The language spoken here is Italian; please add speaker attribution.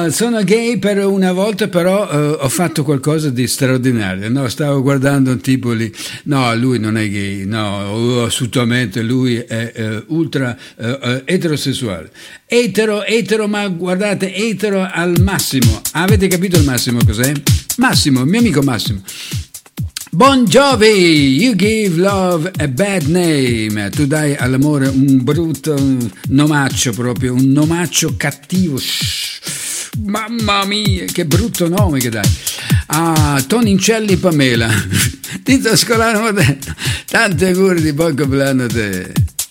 Speaker 1: Sono gay per una volta, però ho fatto qualcosa di straordinario. No, stavo guardando un tipo lì. No, lui non è gay, no, assolutamente, lui è ultra eterosessuale. Etero, ma guardate, etero al massimo. Avete capito il massimo cos'è? Massimo, il mio amico Massimo. Bon Jovi, you give love a bad name. Tu dai all'amore un brutto nomaccio, proprio un nomaccio cattivo. Mamma mia, che brutto nome che dai. Tonincelli Pamela. Tito Scolano moderno. Tanti auguri di buon compleanno a te.